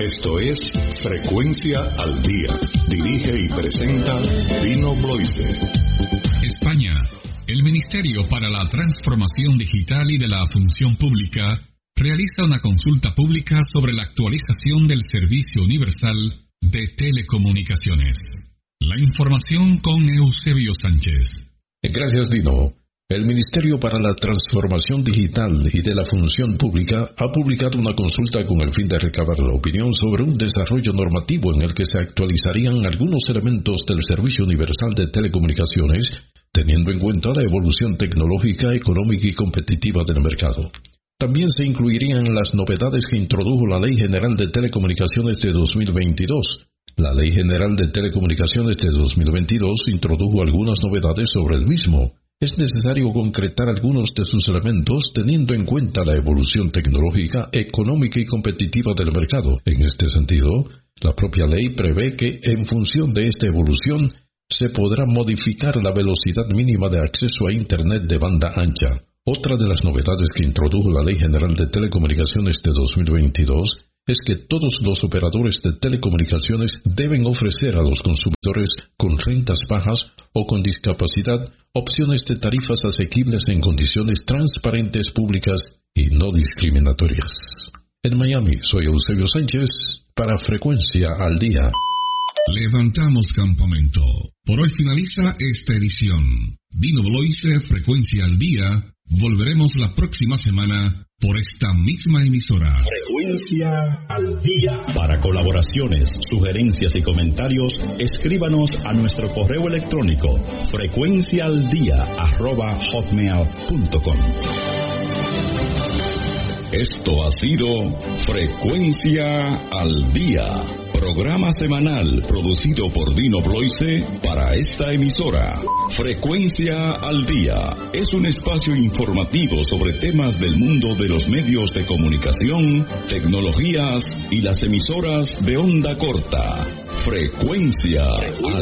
Esto es Frecuencia al Día. Dirige y presenta Dino Bloise. España. El Ministerio para la Transformación Digital y de la Función Pública realiza una consulta pública sobre la actualización del Servicio Universal de Telecomunicaciones. La información con Eusebio Sánchez. Gracias, Dino. El Ministerio para la Transformación Digital y de la Función Pública ha publicado una consulta con el fin de recabar la opinión sobre un desarrollo normativo en el que se actualizarían algunos elementos del Servicio Universal de Telecomunicaciones, teniendo en cuenta la evolución tecnológica, económica y competitiva del mercado. También se incluirían las novedades que introdujo la Ley General de Telecomunicaciones de 2022. La Ley General de Telecomunicaciones de 2022 introdujo algunas novedades sobre el mismo. Es necesario concretar algunos de sus elementos teniendo en cuenta la evolución tecnológica, económica y competitiva del mercado. En este sentido, la propia ley prevé que, en función de esta evolución, se podrá modificar la velocidad mínima de acceso a Internet de banda ancha. Otra de las novedades que introdujo la Ley General de Telecomunicaciones de 2022 es que todos los operadores de telecomunicaciones deben ofrecer a los consumidores con rentas bajas o con discapacidad opciones de tarifas asequibles en condiciones transparentes, públicas y no discriminatorias. En Miami, soy Eusebio Sánchez para Frecuencia al Día. Levantamos campamento. Por hoy finaliza esta edición. Dino Bloise, Frecuencia al Día. Volveremos la próxima semana por esta misma emisora. Frecuencia al Día. Para colaboraciones, sugerencias y comentarios, escríbanos a nuestro correo electrónico frecuenciaaldia@hotmail.com. Esto ha sido Frecuencia al Día, programa semanal producido por Dino Bloise para esta emisora. Frecuencia al Día es un espacio informativo sobre temas del mundo de los medios de comunicación, tecnologías y las emisoras de onda corta. Frecuencia al